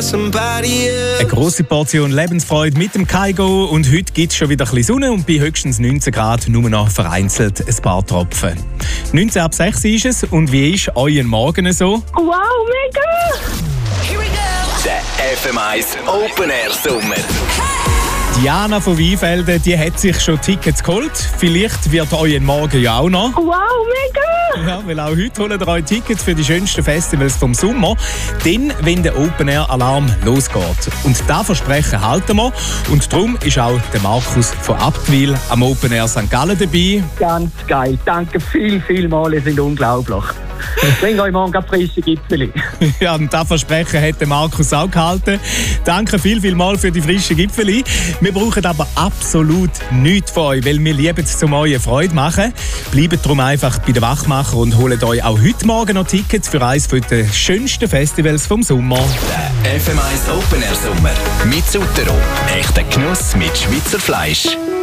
Eine grosse Portion Lebensfreude mit dem Kaigo und heute gibt es schon wieder ein bisschen Sonne und bei höchstens 19 Grad nur noch vereinzelt ein paar Tropfen. 19 ab 6 ist es und wie ist euer Morgen so? Wow, mega! Here we go! Der FM1 Open Air Sommer. Diana von Weinfelden, die hat sich schon Tickets geholt. Vielleicht wird euer Morgen ja auch noch. Wow, mega! Ja, weil auch heute holen ihr euch Tickets für die schönsten Festivals vom Sommer. Dann, wenn der Open Air Alarm losgeht. Und das Versprechen halten wir. Und darum ist auch der Markus von Abtwil am Open Air St. Gallen dabei. Ganz geil. Danke viel, ihr seid unglaublich. Ich bringe euch morgen frische Gipfeli. Ja, und das Versprechen hat der Markus auch gehalten. Danke viel mal für die frischen Gipfeli. Wir brauchen aber absolut nichts von euch, weil wir lieben es, um euch Freude zu machen. Bleibt darum einfach bei den Wachmacher und holt euch auch heute Morgen noch Tickets für eines der schönsten Festivals vom Sommer. Der FM1 Open Air Sommer mit Sutero. Echter Genuss mit Schweizer Fleisch.